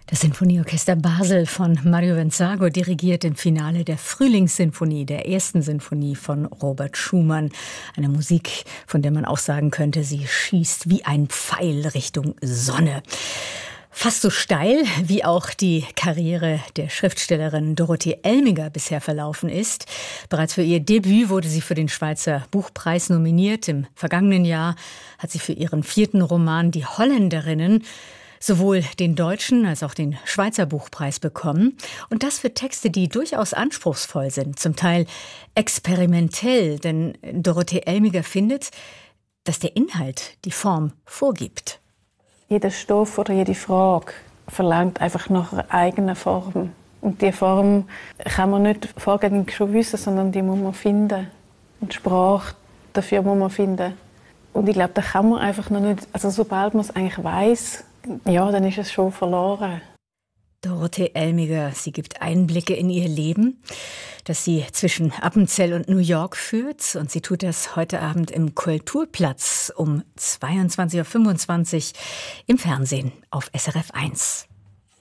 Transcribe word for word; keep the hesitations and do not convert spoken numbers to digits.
Das Sinfonieorchester Basel von Mario Venzago dirigiert im Finale der Frühlingssinfonie, der ersten Sinfonie von Robert Schumann. Eine Musik, von der man auch sagen könnte, sie schießt wie ein Pfeil Richtung Sonne. Fast so steil, wie auch die Karriere der Schriftstellerin Dorothee Elmiger bisher verlaufen ist. Bereits für ihr Debüt wurde sie für den Schweizer Buchpreis nominiert. Im vergangenen Jahr hat sie für ihren vierten Roman Die Holländerinnen sowohl den deutschen als auch den Schweizer Buchpreis bekommen. Und das für Texte, die durchaus anspruchsvoll sind, zum Teil experimentell. Denn Dorothee Elmiger findet, dass der Inhalt die Form vorgibt. Jeder Stoff oder jede Frage verlangt einfach nach einer eigenen Form. Und diese Form kann man nicht vorgängig schon wissen, sondern die muss man finden. Und die Sprache dafür muss man finden. Und ich glaube, da kann man einfach noch nicht, also sobald man es eigentlich weiss, ja, dann ist es schon verloren. Dorothee Elmiger, sie gibt Einblicke in ihr Leben, das sie zwischen Appenzell und New York führt. Und sie tut das heute Abend im Kulturplatz um zweiundzwanzig Uhr fünfundzwanzig im Fernsehen auf S R F eins.